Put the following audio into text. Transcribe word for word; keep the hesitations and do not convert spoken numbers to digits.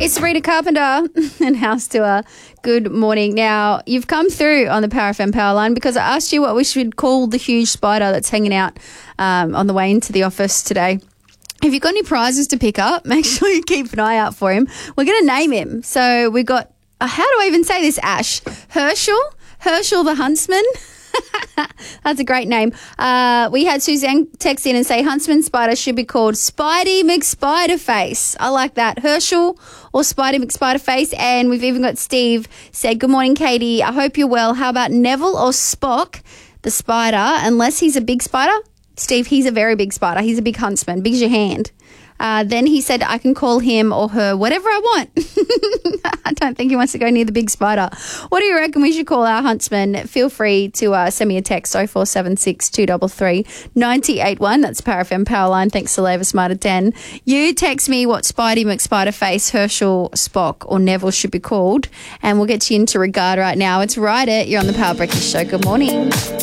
It's Sabrina Carpenter and House Tour. Good morning. Now, you've come through on the Power F M Power Line because I asked you what we should call the huge spider that's hanging out um, on the way into the office today. If you've got any prizes to pick up, make sure you keep an eye out for him. We're going to name him. So we got, uh, how do I even say this, Ash? Herschel? Herschel the Huntsman? That's a great name. Uh, we had Suzanne text in and say Huntsman Spider should be called Spidey McSpiderface. I like that. Herschel or Spidey McSpiderface. And we've even got Steve said, good morning, Katie. I hope you're well. How about Neville or Spock, the spider, unless he's a big spider? Steve, he's a very big spider. He's a big huntsman. Big as your hand. Uh, then he said I can call him or her whatever I want. I don't think he wants to go near the big spider. What do you reckon we should call our huntsman? Feel free to uh, send me a text oh four seven six, two three three, nine eight one. That's Power F M Powerline. Thanks to Labour Smarter ten. You text me what Spidey McSpiderface, Herschel, Spock or Neville should be called and we'll get you into regard right now. It's Ride It. You're on the Power Breakfast Show. Good morning.